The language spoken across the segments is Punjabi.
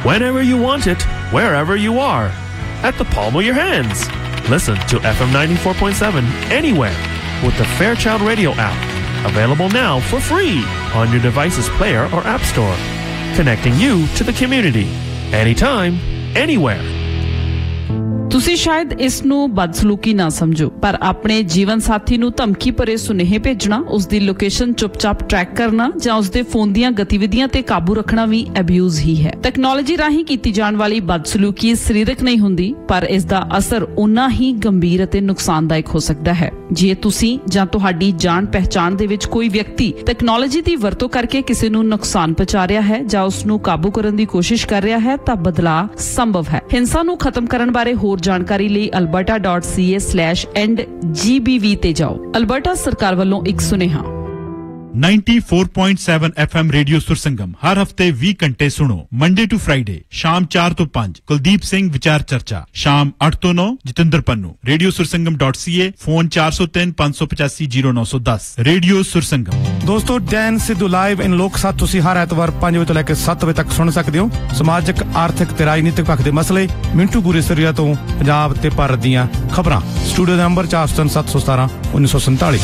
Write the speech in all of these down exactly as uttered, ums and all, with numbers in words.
whenever you want it, wherever you are, at the palm of your hands. Listen to F M ninety-four point seven anywhere with the Fairchild Radio app. Available now for free on your device's player or app store. Connecting you to the community. Anytime, anywhere. ਤੁਸੀਂ ਸ਼ਾਇਦ ਇਸ ਨੂੰ ਬਦਸਲੂਕੀ ਨਾ ਸਮਝੋ, ਪਰ ਆਪਣੇ ਜੀਵਨ ਸਾਥੀ ਨੂੰ ਧਮਕੀ ਭਰੇ ਸੁਨੇਹੇ ਭੇਜਣਾ, ਉਸ ਦੀ ਲੋਕੇਸ਼ਨ ਚੁੱਪਚਾਪ ਟਰੈਕ ਕਰਨਾ ਜਾਂ ਉਸ ਦੇ ਫੋਨ ਦੀਆਂ ਗਤੀਵਿਧੀਆਂ ਤੇ ਕਾਬੂ ਰੱਖਣਾ ਵੀ ਅਬਿਊਜ਼ ਹੀ ਹੈ। ਟੈਕਨੋਲੋਜੀ ਰਾਹੀਂ ਕੀਤੀ ਜਾਣ ਵਾਲੀ ਬਦਸਲੂਕੀ ਸਰੀਰਕ ਨਹੀਂ ਹੁੰਦੀ, ਪਰ ਇਸ ਦਾ ਅਸਰ ਉਨਾ ਹੀ ਗੰਭੀਰ ਅਤੇ ਨੁਕਸਾਨਦਾਇਕ ਹੋ ਸਕਦਾ ਹੈ। ਜੇ ਤੁਸੀਂ ਜਾਂ ਤੁਹਾਡੀ ਜਾਣ ਪਹਿਚਾਣ ਦੇ ਵਿੱਚ ਕੋਈ ਵਿਅਕਤੀ ਟੈਕਨੋਲੋਜੀ ਦੀ ਵਰਤੋਂ ਕਰਕੇ ਕਿਸੇ ਨੂੰ ਨੁਕਸਾਨ ਪਹੁੰਚਾ ਰਿਹਾ ਹੈ ਜਾਂ ਉਸ ਨੂੰ ਕਾਬੂ ਕਰਨ ਦੀ ਕੋਸ਼ਿਸ਼ ਕਰ ਰਿਹਾ ਹੈ ਤਾਂ ਬਦਲਾਅ ਸੰਭਵ ਹੈ। ਹਿੰਸਾ ਨੂੰ ਖਤਮ ਕਰਨ ਬਾਰੇ ਹੋਰ ਜਾਣਕਾਰੀ ਲਈ alberta dot c a slash end G B V ਤੇ ਜਾਓ। ਅਲਬਰਟਾ ਸਰਕਾਰ ਵੱਲੋਂ ਇੱਕ ਸੁਨੇਹਾ। ninety-four point seven F M radio ਸੁਰਸੰਗਮ ਹਰ ਹਫਤੇ ਵੀਹ ਘੰਟੇ ਸੁਣੋ। ਮੰਡੇ ਟੂ ਫਰਾਈਡੇ ਸ਼ਾਮ ਚਾਰ ਤੋਂ ਪੰਜ ਕੁਲਦੀਪ ਸਿੰਘ ਵਿਚਾਰ ਚਰਚਾ, ਸ਼ਾਮ ਅੱਠ ਤੋਂ ਨੌ Jatinder Pannu. Radio ਸੁਰਸੰਗਮ .ca, phone ਚਾਰ ਸੌ ਤਿੰਨ ਪੰਜ ਸੌ ਪਚਾਸੀ ਜ਼ੀਰੋ ਨੌ ਸੌ ਦਸ। ਰੇਡੀਓ ਸੁਰਸੰਗਮ। ਦੋਸਤੋ, ਡੈਨ ਸਿੱਧੂ ਲਾਈਵ ਇਨ ਲੋਕ ਸੱਤ ਤੁਸੀਂ ਹਰ ਐਤਵਾਰ ਪੰਜ ਵਜੇ ਤੋਂ ਲੈ ਕੇ ਸੱਤ ਵਜੇ ਤੱਕ ਸੁਣ ਸਕਦੇ ਹੋ। ਸਮਾਜਿਕ, ਆਰਥਿਕ ਤੇ ਰਾਜਨੀਤਿਕ ਪੱਖ ਦੇ ਮਸਲੇ, ਮਿੰਟੂ ਗੁਰੇਸਰੀਆ ਤੋਂ ਪੰਜਾਬ ਤੇ ਭਾਰਤ ਦੀਆਂ ਖਬਰਾਂ। ਸਟੂਡੀਓ ਦਾ ਨੰਬਰ ਚਾਰ ਸੌ ਤਿੰਨ ਸੱਤ ਸੌ ਸਤਾਰਾਂ ਉੱਨੀ ਸੌ ਸੰਤਾਲੀ।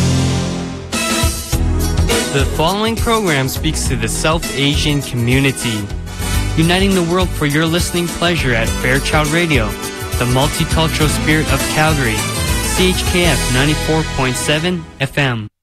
The following program speaks to the South Asian community, uniting the world for your listening pleasure at Fairchild Radio, the multicultural spirit of Calgary, C H K F ninety-four point seven F M.